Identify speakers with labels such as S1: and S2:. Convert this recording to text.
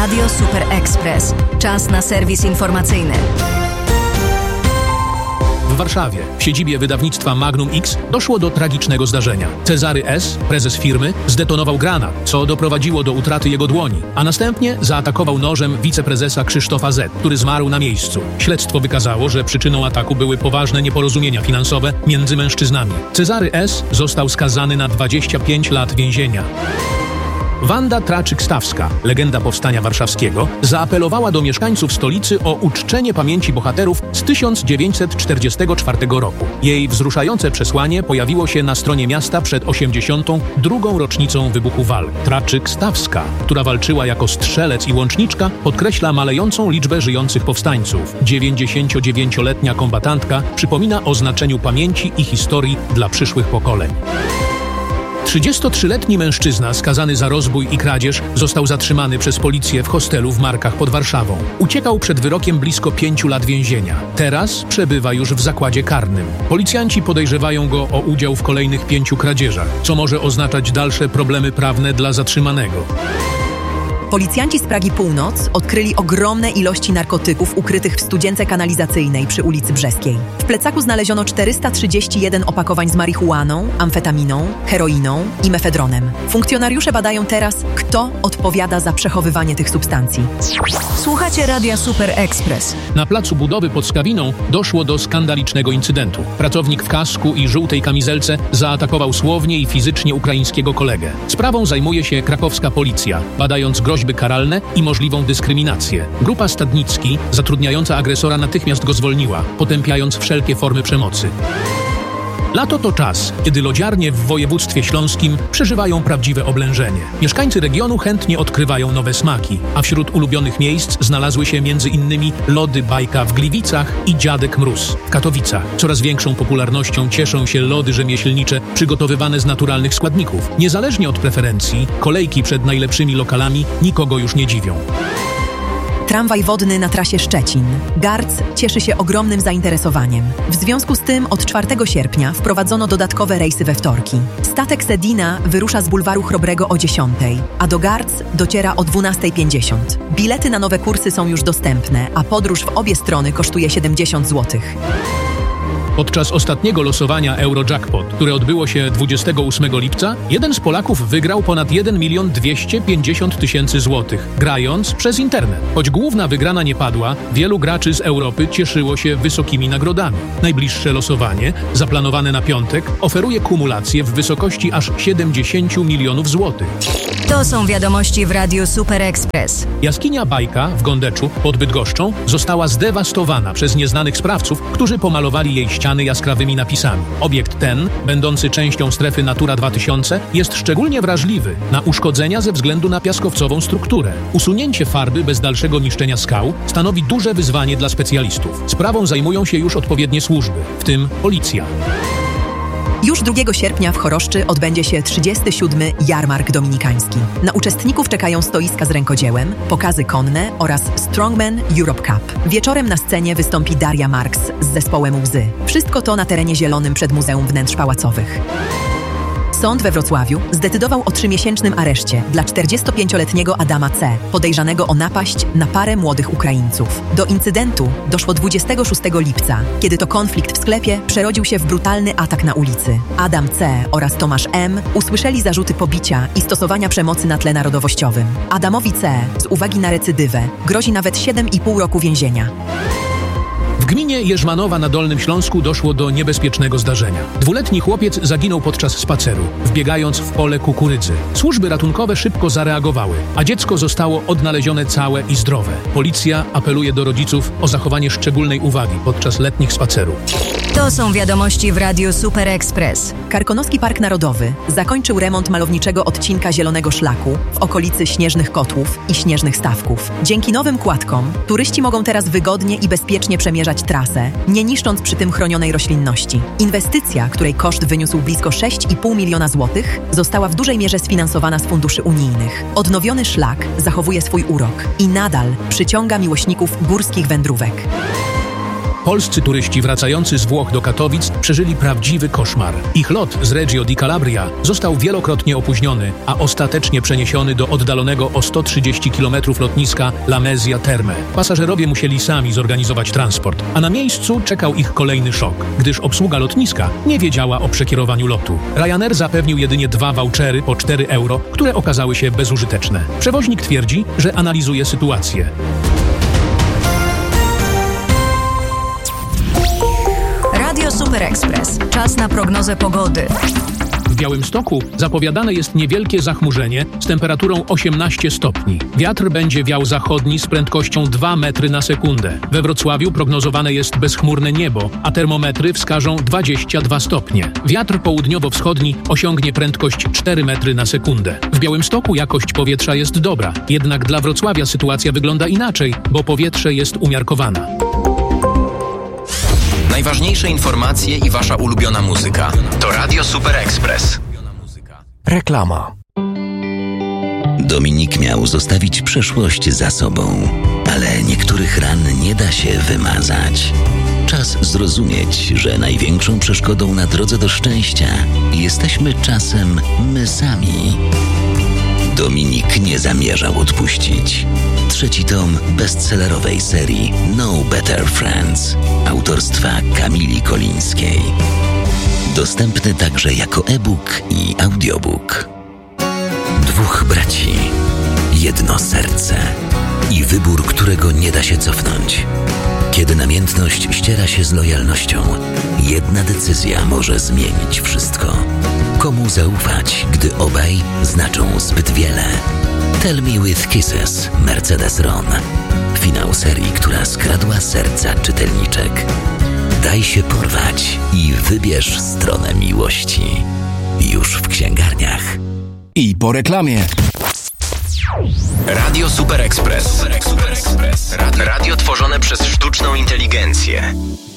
S1: Radio Super Express. Czas na serwis informacyjny.
S2: W Warszawie, w siedzibie wydawnictwa Magnum X, doszło do tragicznego zdarzenia. Cezary S., prezes firmy, zdetonował granat, co doprowadziło do utraty jego dłoni, a następnie zaatakował nożem wiceprezesa Krzysztofa Z., który zmarł na miejscu. Śledztwo wykazało, że przyczyną ataku były poważne nieporozumienia finansowe między mężczyznami. Cezary S. został skazany na 25 lat więzienia. Wanda Traczyk-Stawska, legenda powstania warszawskiego, zaapelowała do mieszkańców stolicy o uczczenie pamięci bohaterów z 1944 roku. Jej wzruszające przesłanie pojawiło się na stronie miasta przed 82. rocznicą wybuchu walk. Traczyk-Stawska, która walczyła jako strzelec i łączniczka, podkreśla malejącą liczbę żyjących powstańców. 99-letnia kombatantka przypomina o znaczeniu pamięci i historii dla przyszłych pokoleń. 33-letni mężczyzna skazany za rozbój i kradzież został zatrzymany przez policję w hostelu w Markach pod Warszawą. Uciekał przed wyrokiem blisko 5 lat więzienia. Teraz przebywa już w zakładzie karnym. Policjanci podejrzewają go o udział w kolejnych 5 kradzieżach, co może oznaczać dalsze problemy prawne dla zatrzymanego.
S3: Policjanci z Pragi Północ odkryli ogromne ilości narkotyków ukrytych w studzience kanalizacyjnej przy ulicy Brzeskiej. W plecaku znaleziono 431 opakowań z marihuaną, amfetaminą, heroiną i mefedronem. Funkcjonariusze badają teraz, kto odpowiada za przechowywanie tych substancji.
S1: Słuchacie Radia Super Express.
S2: Na placu budowy pod Skawiną doszło do skandalicznego incydentu. Pracownik w kasku i żółtej kamizelce zaatakował słownie i fizycznie ukraińskiego kolegę. Sprawą zajmuje się krakowska policja, badając groźby karalne i możliwą dyskryminację. Grupa Stadnicki, zatrudniająca agresora, natychmiast go zwolniła, potępiając wszelkie formy przemocy. Lato to czas, kiedy lodziarnie w województwie śląskim przeżywają prawdziwe oblężenie. Mieszkańcy regionu chętnie odkrywają nowe smaki, a wśród ulubionych miejsc znalazły się m.in. lody Bajka w Gliwicach i Dziadek Mróz w Katowicach. Coraz większą popularnością cieszą się lody rzemieślnicze przygotowywane z naturalnych składników. Niezależnie od preferencji, kolejki przed najlepszymi lokalami nikogo już nie dziwią.
S3: Tramwaj wodny na trasie Szczecin. Garc cieszy się ogromnym zainteresowaniem. W związku z tym od 4 sierpnia wprowadzono dodatkowe rejsy we wtorki. Statek Sedina wyrusza z bulwaru Chrobrego o 10, a do Garc dociera o 12:50. Bilety na nowe kursy są już dostępne, a podróż w obie strony kosztuje 70 zł.
S2: Podczas ostatniego losowania Eurojackpot, które odbyło się 28 lipca, jeden z Polaków wygrał ponad 1 250 000 złotych, grając przez internet. Choć główna wygrana nie padła, wielu graczy z Europy cieszyło się wysokimi nagrodami. Najbliższe losowanie, zaplanowane na piątek, oferuje kumulację w wysokości aż 70 milionów złotych.
S1: To są wiadomości w Radiu Super Express.
S2: Jaskinia Bajka w Gondeczu pod Bydgoszczą została zdewastowana przez nieznanych sprawców, którzy pomalowali jej ściany jaskrawymi napisami. Obiekt ten, będący częścią strefy Natura 2000, jest szczególnie wrażliwy na uszkodzenia ze względu na piaskowcową strukturę. Usunięcie farby bez dalszego niszczenia skał stanowi duże wyzwanie dla specjalistów. Sprawą zajmują się już odpowiednie służby, w tym policja.
S3: Już 2 sierpnia w Choroszczy odbędzie się 37. Jarmark Dominikański. Na uczestników czekają stoiska z rękodziełem, pokazy konne oraz Strongman Europe Cup. Wieczorem na scenie wystąpi Daria Marks z zespołem Łzy. Wszystko to na terenie zielonym przed Muzeum Wnętrz Pałacowych. Sąd we Wrocławiu zdecydował o 3-miesięcznym areszcie dla 45-letniego Adama C., podejrzanego o napaść na parę młodych Ukraińców. Do incydentu doszło 26 lipca, kiedy to konflikt w sklepie przerodził się w brutalny atak na ulicy. Adam C. oraz Tomasz M. usłyszeli zarzuty pobicia i stosowania przemocy na tle narodowościowym. Adamowi C. z uwagi na recydywę grozi nawet 7,5 roku więzienia.
S2: W gminie Jerzmanowa na Dolnym Śląsku doszło do niebezpiecznego zdarzenia. 2-letni chłopiec zaginął podczas spaceru, wbiegając w pole kukurydzy. Służby ratunkowe szybko zareagowały, a dziecko zostało odnalezione całe i zdrowe. Policja apeluje do rodziców o zachowanie szczególnej uwagi podczas letnich spacerów.
S1: To są wiadomości w Radiu Super Express.
S3: Karkonoski Park Narodowy zakończył remont malowniczego odcinka Zielonego Szlaku w okolicy Śnieżnych Kotłów i Śnieżnych Stawków. Dzięki nowym kładkom turyści mogą teraz wygodnie i bezpiecznie przemierzać trasę, nie niszcząc przy tym chronionej roślinności. Inwestycja, której koszt wyniósł blisko 6,5 miliona złotych, została w dużej mierze sfinansowana z funduszy unijnych. Odnowiony szlak zachowuje swój urok i nadal przyciąga miłośników górskich wędrówek.
S2: Polscy turyści wracający z Włoch do Katowic przeżyli prawdziwy koszmar. Ich lot z Reggio di Calabria został wielokrotnie opóźniony, a ostatecznie przeniesiony do oddalonego o 130 km lotniska Lamezia Terme. Pasażerowie musieli sami zorganizować transport, a na miejscu czekał ich kolejny szok, gdyż obsługa lotniska nie wiedziała o przekierowaniu lotu. Ryanair zapewnił jedynie 2 vouchery po 4 euro, które okazały się bezużyteczne. Przewoźnik twierdzi, że analizuje sytuację.
S1: Radio Super Express. Czas na prognozę pogody.
S2: W Białymstoku zapowiadane jest niewielkie zachmurzenie z temperaturą 18 stopni. Wiatr będzie wiał zachodni z prędkością 2 metry na sekundę. We Wrocławiu prognozowane jest bezchmurne niebo, a termometry wskażą 22 stopnie. Wiatr południowo-wschodni osiągnie prędkość 4 metry na sekundę. W Białymstoku jakość powietrza jest dobra, jednak dla Wrocławia sytuacja wygląda inaczej, bo powietrze jest umiarkowana.
S4: Najważniejsze informacje i wasza ulubiona muzyka. To Radio Super Express.
S5: Reklama.
S6: Dominik miał zostawić przeszłość za sobą, ale niektórych ran nie da się wymazać. Czas zrozumieć, że największą przeszkodą na drodze do szczęścia jesteśmy czasem my sami. Dominik nie zamierzał odpuścić. 3. tom bestsellerowej serii No Better Friends autorstwa Kamili Kolińskiej. Dostępny także jako e-book i audiobook. 2 braci, jedno serce i wybór, którego nie da się cofnąć. Kiedy namiętność ściera się z lojalnością, jedna decyzja może zmienić wszystko. Komu zaufać, gdy obaj znaczą zbyt wiele? Tell Me With Kisses, Mercedes Ron. Finał serii, która skradła serca czytelniczek. Daj się porwać i wybierz stronę miłości. Już w księgarniach.
S5: I po reklamie.
S4: Radio Super Express. Radio tworzone przez sztuczną inteligencję.